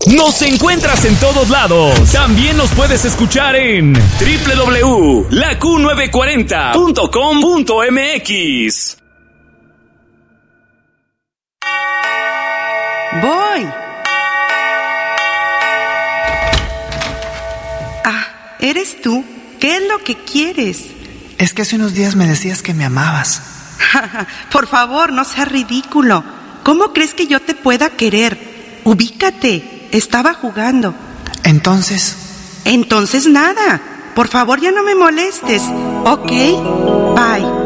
Nos encuentras en todos lados. También nos puedes escuchar en www.laQ940.com.mx. Voy. Ah, ¿eres tú? ¿Qué es lo que quieres? Es que hace unos días me decías que me amabas. Por favor, no seas ridículo. ¿Cómo crees que yo te pueda querer? Ubícate. Estaba jugando. Entonces nada. Por favor, ya no me molestes. Ok, bye.